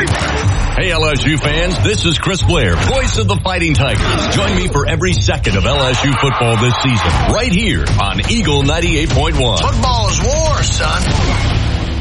Hey, LSU fans, this is Chris Blair, voice of the Fighting Tigers. Join me for every second of LSU football this season, right here on Eagle 98.1. Football is war, son.